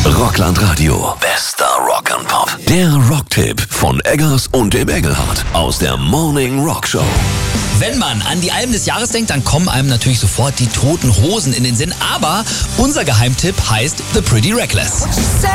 Rockland Radio. Bester Rock and Pop. Der Rocktipp von Eggers und dem Engelhardt aus der Morning Rock Show. Wenn man an die Alben des Jahres denkt, dann kommen einem natürlich sofort die Toten Hosen in den Sinn. Aber unser Geheimtipp heißt The Pretty Reckless.